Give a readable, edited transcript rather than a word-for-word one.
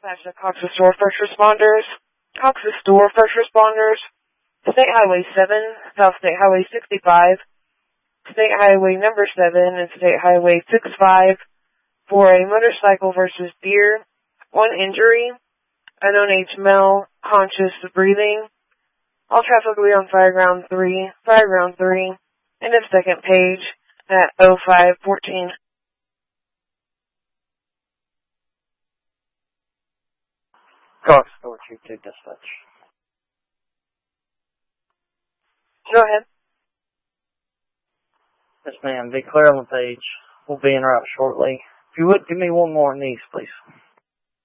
Dispatch to Cox's Store First Responders. Cox's Store First Responders. State Highway 7, South State Highway 65, State Highway number 7, and State Highway 65 for a motorcycle versus deer. 1 injury. Unknown age male, conscious breathing. All traffic will be on Fireground 3. End of second page at 05:14. Cox Store 2 dispatch. Go ahead. Yes, ma'am. Be clear on the page. We'll be en route shortly. If you would, give me one more of these, please.